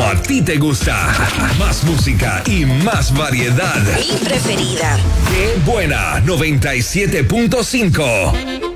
a ti te gusta. Más música y más variedad. Mi preferida. Qué buena 97.5.